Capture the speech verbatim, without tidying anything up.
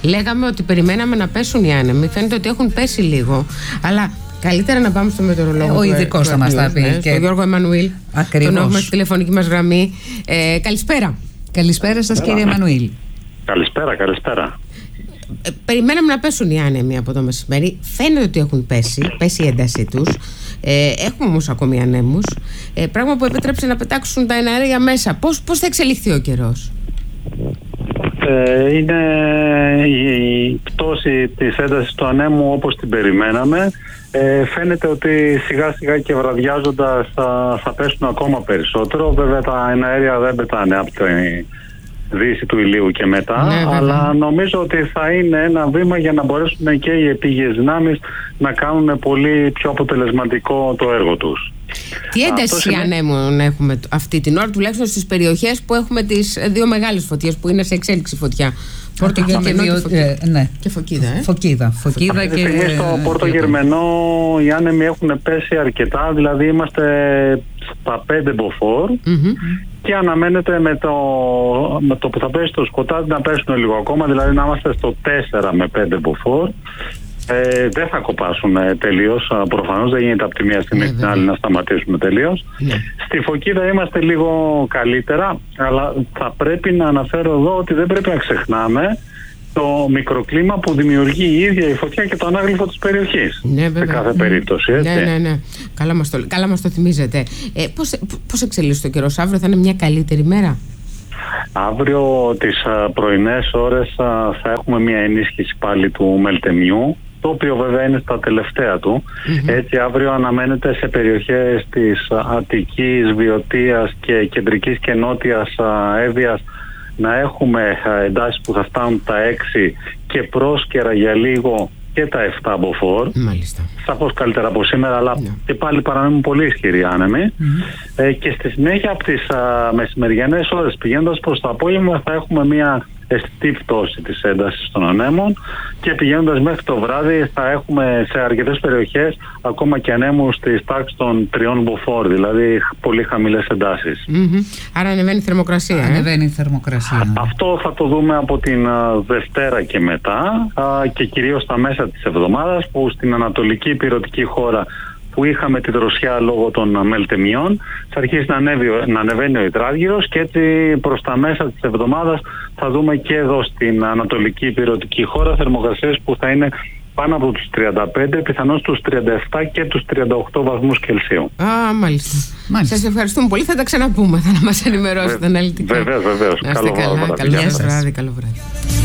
Λέγαμε ότι περιμέναμε να πέσουν οι άνεμοι. Φαίνεται ότι έχουν πέσει λίγο. Αλλά καλύτερα να πάμε στο μετεωρολόγο. Ο ειδικός θα μας τα πει. Ναι, και... Τον Γιώργο Εμμανουήλ. Ακριβώς. Τον έχουμε στη τηλεφωνική μας γραμμή. Ε, καλησπέρα. Καλησπέρα σας, κύριε Εμμανουήλ. Καλησπέρα, καλησπέρα. Ε, περιμέναμε να πέσουν οι άνεμοι από το μεσημέρι. Φαίνεται ότι έχουν πέσει, πέσει η έντασή τους. Ε, έχουμε όμως ακόμη ανέμους. Ε, πράγμα που επέτρεψε να πετάξουν τα εναέρια μέσα. Πώς, πώς θα εξελιχθεί ο καιρός? Ε, είναι η πτώση της έντασης του ανέμου όπως την περιμέναμε. Ε, φαίνεται ότι σιγά σιγά και βραδιάζοντας θα, θα πέσουν ακόμα περισσότερο. Βέβαια τα εναέρια δεν πετάνε από τη δύση του ηλίου και μετά, ναι, αλλά νομίζω ότι θα είναι ένα βήμα για να μπορέσουν και οι επίγειες δυνάμεις να κάνουν πολύ πιο αποτελεσματικό το έργο τους. Τι ένταση είναι... ανέμων έχουμε αυτή την ώρα, τουλάχιστον στις περιοχές που έχουμε τις δύο μεγάλες φωτιές που είναι σε εξέλιξη φωτιά? Πόρτο Γερμενό και, Φωκ... ε, ναι. και Φωκίδα. Ε? Φωκίδα. Φωκίδα αυτή και... στιγμή στο Πόρτο Γερμενό οι άνεμοι έχουν πέσει αρκετά, δηλαδή είμαστε στα πέντε μποφόρ mm-hmm. και αναμένεται με το, με το που θα πέσει το σκοτάδι να πέσουν λίγο ακόμα, δηλαδή να είμαστε στο τέσσερα με πέντε μποφόρ. Ε, δεν θα κοπάσουν τελείως, προφανώς δεν γίνεται από τη μία στιγμή στην άλλη να σταματήσουμε τελείως. Yeah. Στη Φωκίδα είμαστε λίγο καλύτερα, αλλά θα πρέπει να αναφέρω εδώ ότι δεν πρέπει να ξεχνάμε το μικροκλίμα που δημιουργεί η ίδια η φωτιά και το ανάγλυφο της περιοχής. Ναι, σε κάθε περίπτωση. Έτσι. Ναι, ναι, ναι. Καλά μας το, καλά μας το θυμίζετε. Ε, πώς, πώς εξελίσσεται ο καιρός? Αύριο θα είναι μια καλύτερη μέρα? Αύριο τις πρωινές ώρες θα έχουμε μια ενίσχυση πάλι του μελτεμιού, το οποίο βέβαια είναι στα τελευταία του. Mm-hmm. Έτσι αύριο αναμένεται σε περιοχές της Αττικής, Βιωτίας και κεντρικής και νότιας Εύβοιας να έχουμε εντάσεις που θα φτάνουν τα έξι και πρόσκαιρα για λίγο και τα επτά μποφόρ. Μάλιστα. Σαφώς καλύτερα από σήμερα, αλλά yeah. και πάλι παραμένουν πολύ ισχυροί άνεμοι. Mm-hmm. Ε, και στη συνέχεια από τις α, μεσημεριανές ώρες πηγαίνοντας προς το απόγευμα θα έχουμε μια αισθητή πτώση της έντασης των ανέμων και πηγαίνοντας μέχρι το βράδυ θα έχουμε σε αρκετές περιοχές ακόμα και ανέμους της τάξης των τριών μποφόρ, δηλαδή πολύ χαμηλές εντάσεις. Mm-hmm. Άρα ανεβαίνει η θερμοκρασία. Ε? Ανεβαίνει η θερμοκρασία. Αυτό θα το δούμε από την α, Δευτέρα και μετά α, και κυρίως στα μέσα της εβδομάδας, που στην ανατολική ηπειρωτική χώρα που είχαμε τη δροσιά λόγω των μελτεμιών θα αρχίσει να, ανέβει, να ανεβαίνει ο υδράργυρος και έτσι προς τα μέσα της εβδομάδας θα δούμε και εδώ στην ανατολική ηπειρωτική χώρα θερμοκρασίες που θα είναι πάνω από τους τριάντα πέντε, πιθανώς τους τριάντα επτά και τους τριάντα οκτώ βαθμούς Κελσίου. Α, μάλιστα. μάλιστα. Σας ευχαριστούμε πολύ. Θα τα ξαναπούμε, θα να μας ενημερώσετε αναλυτικά. Βεβαίως, βεβαίως. Καλό βράδυ. Καλό βράδυ.